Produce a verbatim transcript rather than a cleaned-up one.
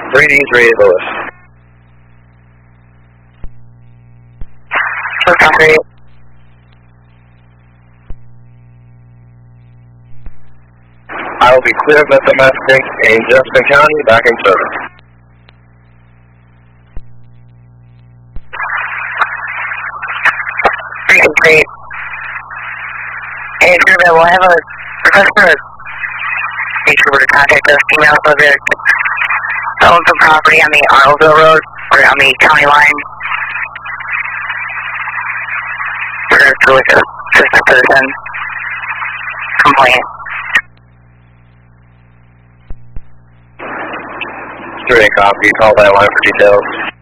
three D three Lewis. Okay. I will be clear of domestic in Jefferson County, back in service. Three complete. Hey, if you're available, I have a request for a make sure to contact us, email us over there. Own some property on the Arnoldville Road, or on the county line. We're going to do like a citizen citizen complaint. Three copy, call that line for details.